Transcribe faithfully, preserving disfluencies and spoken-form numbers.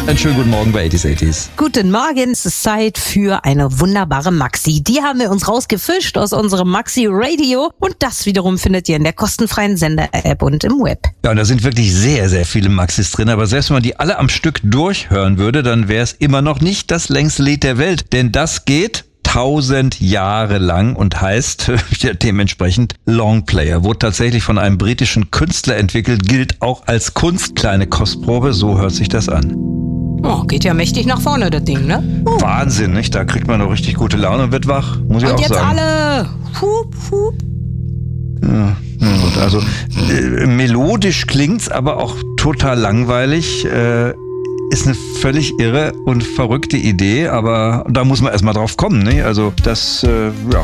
Einen schönen guten Morgen bei achtzig achtzig. Guten Morgen, es ist Zeit für eine wunderbare Maxi. Die haben wir uns rausgefischt aus unserem Maxi Radio und das wiederum findet ihr in der kostenfreien Sender-App und im Web. Ja, und da sind wirklich sehr, sehr viele Maxis drin, aber selbst wenn man die alle am Stück durchhören würde, dann wäre es immer noch nicht das längste Lied der Welt, denn das geht tausend Jahre lang und heißt ja, dementsprechend Longplayer. Wurde tatsächlich von einem britischen Künstler entwickelt, gilt auch als Kunst. Kleine Kostprobe, so hört sich das an. Oh, geht ja mächtig nach vorne, das Ding, ne? Oh. Wahnsinn, nicht? Da kriegt man doch richtig gute Laune und wird wach, muss ich und auch jetzt sagen. alle! Hup, hup. Ja, ja gut, also äh, melodisch klingt's, aber auch total langweilig. Äh, ist eine völlig irre und verrückte Idee, aber da muss man erstmal drauf kommen, ne? Also das, äh, ja.